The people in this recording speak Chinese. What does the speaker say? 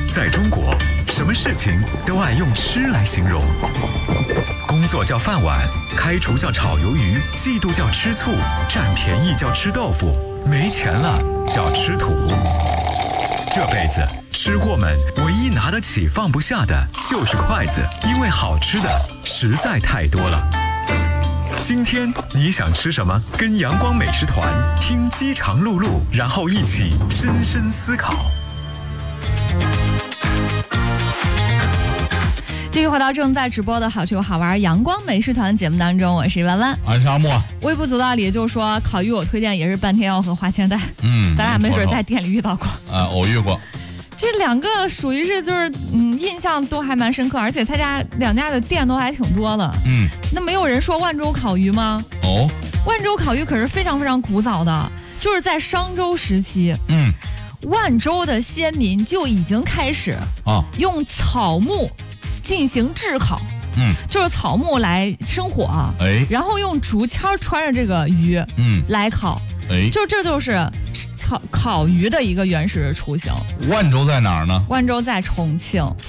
在中国，什么事情都爱用吃来形容。工作叫饭碗，开除叫炒鱿鱼，嫉妒叫吃醋，占便宜叫吃豆腐，没钱了叫吃土。这辈子吃货们唯一拿得起放不下的就是筷子，因为好吃的实在太多了。今天你想吃什么？跟阳光美食团听饥肠辘辘，然后一起深深思考。 继续回到正在直播的好吃又好玩阳光美食团节目当中，我是弯弯， 我是阿莫。 微不足道里就说烤鱼我推荐也是半天要和花千代，咱俩没准在店里遇到过， 偶遇过。 这两个属于是就是印象都还蛮深刻，而且他家两家的店都还挺多的。那没有人说万州烤鱼吗？万州烤鱼可是非常非常古早的，就是在商周时期。万州的先民就已经开始用草木进行炙烤。就是草木来生火，然后用竹签穿着这个鱼，来烤，这就是烤鱼的一个原始雏形。 万州在哪儿呢？ 万州在重庆。